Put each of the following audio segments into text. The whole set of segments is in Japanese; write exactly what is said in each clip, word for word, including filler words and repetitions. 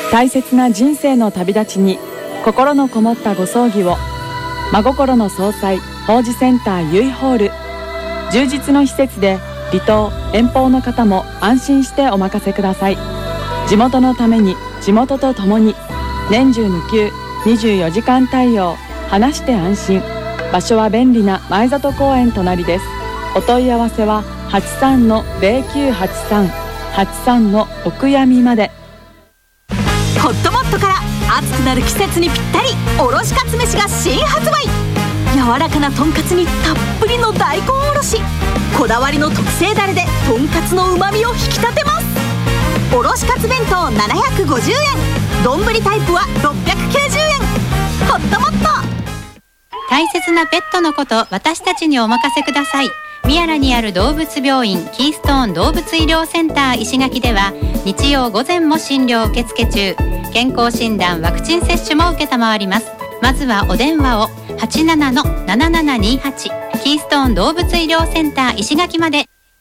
大切な人生の旅立ちに心のこもったご葬儀を。真心の総裁法事センターゆいホール。充実の施設で離島遠方の方も安心してお任せください。地元のために地元と共に。年中無休にじゅうよじかん対応。話して安心。場所は便利な前里公園隣です。お問い合わせは はちさんのゼロきゅうはちさん はちさんのお悔やみまで。 ホットモットから暑くなる季節にぴったりおろしカツ飯が新発売。柔らかなとんかつにたっぷりの大根おろし、こだわりの特製だれでとんかつのうまみを引き立てます。おろしカツ弁当ななひゃくごじゅうえん、丼タイプはろっぴゃくきゅうじゅうえん。ホットモット。 大切なペットのこと私たちにお任せください。宮良にある動物病院キーストーン動物医療センター石垣では日曜午前も診療受付中。健康診断ワクチン接種も受けたまわります。まずはお電話を はちななのななななにはち キーストーン動物医療センター石垣まで。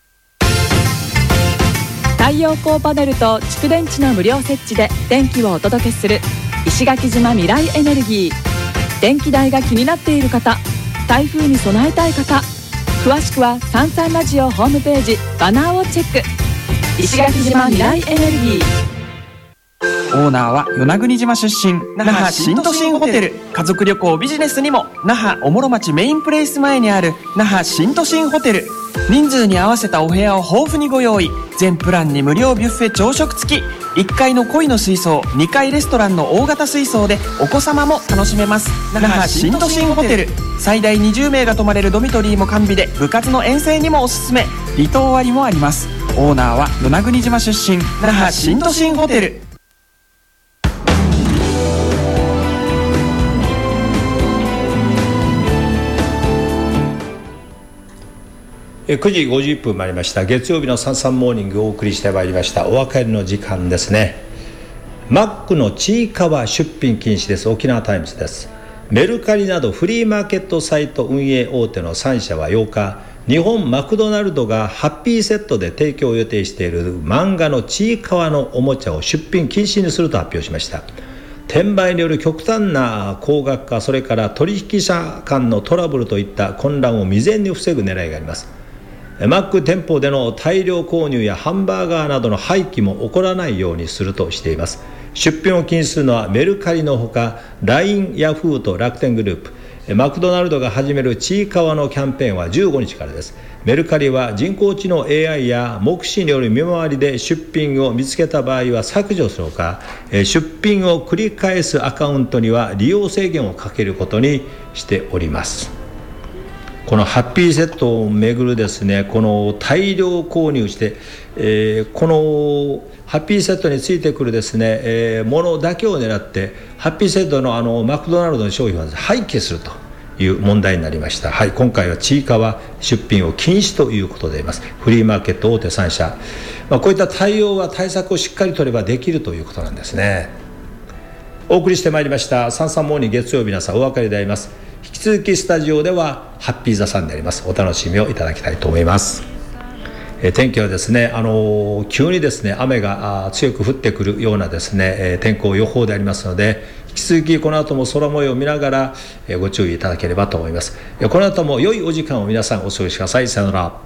太陽光パネルと蓄電池の無料設置で電気をお届けする石垣島未来エネルギー。電気代が気になっている方、台風に備えたい方、詳しくはさんさんラジオホームページバナーをチェック。石垣島未来エネルギー。 オーナーは与那国島出身、那覇新都心ホテル。家族旅行ビジネスにも那覇おもろ町メインプレイス前にある那覇新都心ホテル。人数に合わせたお部屋を豊富にご用意。全プランに無料ビュッフェ朝食付き。いっかいの恋の水槽、にかいレストランの大型水槽でお子様も楽しめます。那覇新都心ホテル。最大にじゅうめいが泊まれるドミトリーも完備で部活の遠征にもおすすめ。離島割もあります。オーナーは与那国島出身、那覇新都心ホテル。 くじごじゅっぷん回りました。月曜日のサンサンモーニングをお送りしてまいりました。お別れの時間ですね。マックのちいかわ出品禁止です。沖縄タイムズです。メルカリなどフリーマーケットサイト運営大手のさんしゃはようか、日本マクドナルドがハッピーセットで提供を予定している漫画のちいかわのおもちゃを出品禁止にすると発表しました。転売による極端な高額化、それから取引者間のトラブルといった混乱を未然に防ぐ狙いがあります。マック店舗での大量購入やハンバーガーなどの廃棄も起こらないようにするとしています。出品を禁止するのはメルカリのほか ライン、ヤフーと楽天グループ。マクドナルドが始めるちいかわのキャンペーンはじゅうごにちからです。メルカリは人工知能 エーアイ や目視による見回りで出品を見つけた場合は削除するほか、出品を繰り返すアカウントには利用制限をかけることにしております。このハッピーセットをめぐるですね、この大量購入して、えー、このハッピーセットについてくるですね、えー、ものだけを狙ってハッピーセットのあのマクドナルドの商品を廃棄するという問題になりました。はい、今回はちいかわ出品を禁止ということであります。フリーマーケット大手さんしゃ、まあ、こういった対応は対策をしっかり取ればできるということなんですね。お送りしてまいりましたサンサンモーニング月曜日の朝、お別れであります。引き続きスタジオではハッピーザさんであります。お楽しみをいただきたいと思います。えー、天気はですね、あのー、急にですね雨が強く降ってくるようなですね、えー、天候予報でありますので、引き続きこの後も空模様を見ながら、えー、ご注意いただければと思います。この後も良いお時間を皆さんお過ごしください。さよなら。